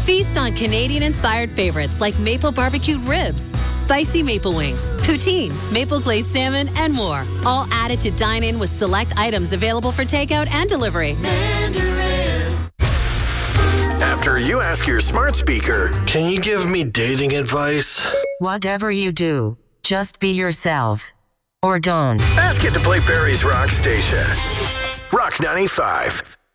Feast on Canadian-inspired favorites like maple barbecued ribs, spicy maple wings, poutine, maple glazed salmon, and more. All added to dine in with select items available for takeout and delivery. Mandarin. After you ask your smart speaker, can you give me dating advice? Whatever you do, just be yourself. Or don't. Ask it to play Barrie's Rock Station. Rock 95.